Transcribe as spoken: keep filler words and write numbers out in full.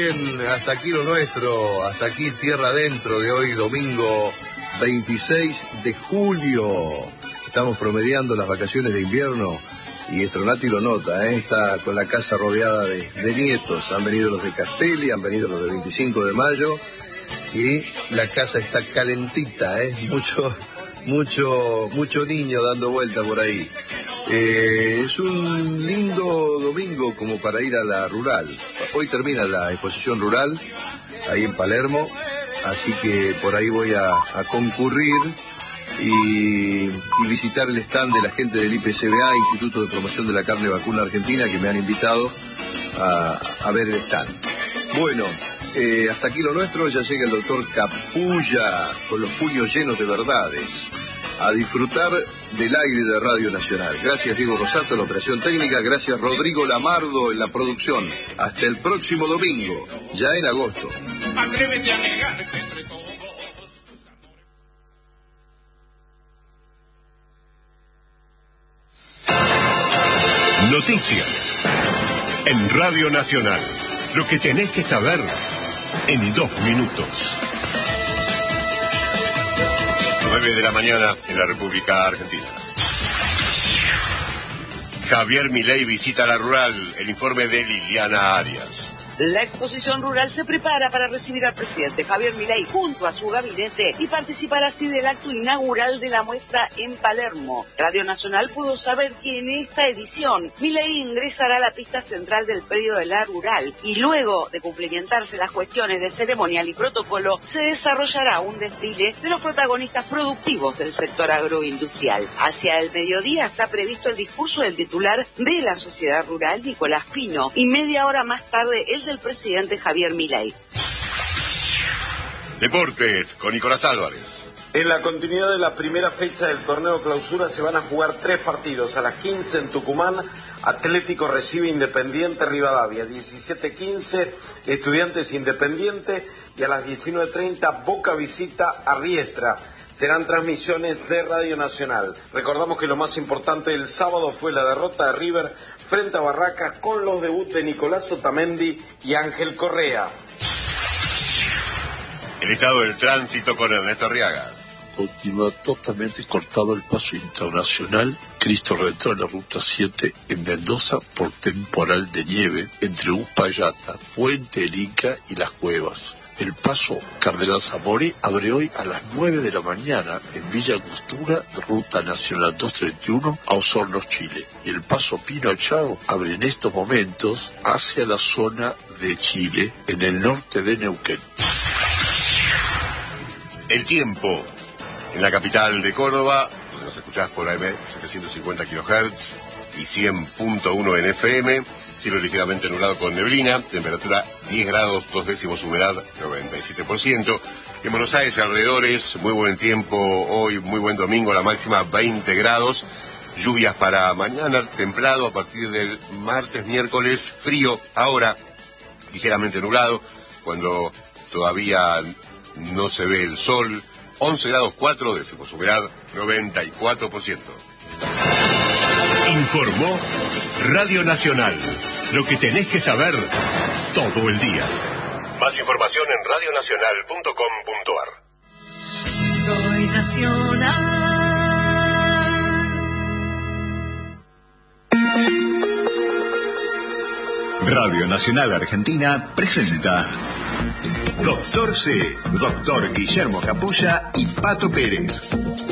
bien, hasta aquí lo nuestro, hasta aquí tierra adentro de hoy, domingo veintiséis de julio. Estamos promediando las vacaciones de invierno y Estronati lo nota, ¿eh? Está con la casa rodeada de, de nietos. Han venido los de Castelli, han venido los de veinticinco de mayo y la casa está calentita, ¿eh? Mucho, mucho, mucho niño dando vuelta por ahí. Eh, es un lindo domingo como para ir a la rural. Hoy termina la exposición rural ahí en Palermo, así que por ahí voy a, a concurrir y, y visitar el stand de la gente del I P C B A, Instituto de Promoción de la Carne Vacuna Argentina, que me han invitado a, a ver el stand. Bueno, eh, hasta aquí lo nuestro. Ya llega el doctor Capulla con los puños llenos de verdades a disfrutar del aire de Radio Nacional. Gracias Diego Rosato en la operación técnica, gracias Rodrigo Lamardo en la producción. Hasta el próximo domingo, ya en agosto. Atrévete a negar que entre todos. Noticias en Radio Nacional. Lo que tenés que saber en dos minutos. nueve de la mañana en la República Argentina. Javier Milei visita la rural. El informe de Liliana Arias. La exposición rural se prepara para recibir al presidente Javier Milei junto a su gabinete y participar así del acto inaugural de la muestra en Palermo. Radio Nacional pudo saber que en esta edición Milei ingresará a la pista central del predio de la rural y luego de cumplimentarse las cuestiones de ceremonial y protocolo se desarrollará un desfile de los protagonistas productivos del sector agroindustrial. Hacia el mediodía está previsto el discurso del titular de la sociedad rural, Nicolás Pino, y media hora más tarde el del presidente Javier Milei. Deportes con Nicolás Álvarez. En la continuidad de la primera fecha del torneo clausura se van a jugar tres partidos. A las quince en Tucumán, Atlético recibe Independiente Rivadavia. diecisiete quince, Estudiantes Independiente. Y a las diecinueve treinta, Boca visita a Riestra. Serán transmisiones de Radio Nacional. Recordamos que lo más importante del sábado fue la derrota de River frente a Barracas con los debuts de Nicolás Otamendi y Ángel Correa. El estado del tránsito con Ernesto Arriaga. Continúa totalmente cortado el paso internacional Cristo Redentor en la ruta siete en Mendoza por temporal de nieve entre Uspallata, Puente El Inca y Las Cuevas. El paso Cardenal Zamore abre hoy a las nueve de la mañana en Villa Angostura, Ruta Nacional doscientos treinta y uno, a Osorno, Chile. Y el paso Pino Achado abre en estos momentos hacia la zona de Chile, en el norte de Neuquén. El tiempo en la capital de Córdoba, donde nos escuchás por A M setecientos cincuenta kilohertz y cien punto uno en F M. Cielo ligeramente nublado con neblina, temperatura diez grados, dos décimos, humedad noventa y siete por ciento. En Buenos Aires alrededores, muy buen tiempo hoy, muy buen domingo, la máxima veinte grados. Lluvias para mañana, templado a partir del martes, miércoles, frío ahora, ligeramente nublado, cuando todavía no se ve el sol. once grados cuatro décimos, humedad noventa y cuatro por ciento. Informó Radio Nacional. Lo que tenés que saber todo el día. Más información en radio nacional punto com punto a r. Soy Nacional. Radio Nacional Argentina presenta Doctor C, Doctor Guillermo Capulla y Pato Pérez.